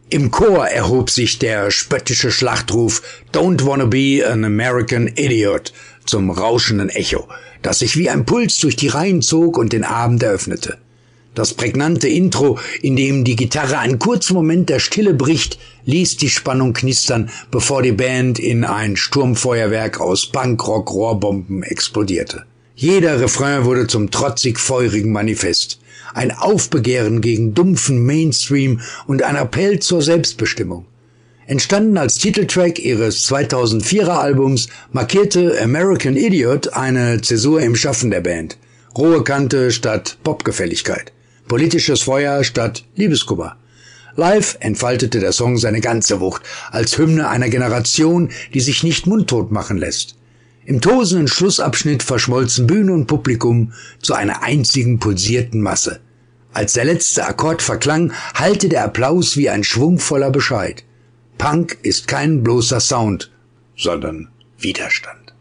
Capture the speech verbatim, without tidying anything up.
Im Chor erhob sich der spöttische Schlachtruf "Don't wanna be an American Idiot" zum rauschenden Echo, das sich wie ein Puls durch die Reihen zog und den Abend eröffnete. Das prägnante Intro, in dem die Gitarre einen kurzen Moment der Stille bricht, ließ die Spannung knistern, bevor die Band in ein Sturmfeuerwerk aus Punkrock-Rohrbomben explodierte. Jeder Refrain wurde zum trotzig-feurigen Manifest, ein Aufbegehren gegen dumpfen Mainstream und ein Appell zur Selbstbestimmung. Entstanden als Titeltrack ihres zweitausendvierer Albums, markierte American Idiot eine Zäsur im Schaffen der Band. Rohe Kante statt Popgefälligkeit, politisches Feuer statt Liebeskummer. Live entfaltete der Song seine ganze Wucht als Hymne einer Generation, die sich nicht mundtot machen lässt. Im tosenden Schlussabschnitt verschmolzen Bühne und Publikum zu einer einzigen pulsierten Masse. Als der letzte Akkord verklang, hallte der Applaus wie ein schwungvoller Bescheid. Punk ist kein bloßer Sound, sondern Widerstand.